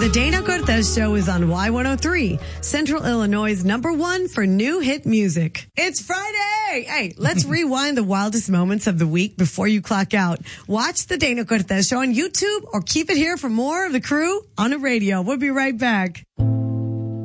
The Dana Cortez Show is on Y103, Central Illinois' #1 for new hit music. It's Friday! Hey, let's rewind the wildest moments of the week before you clock out. Watch The Dana Cortez Show on YouTube or keep it here for more of the crew on the radio. We'll be right back.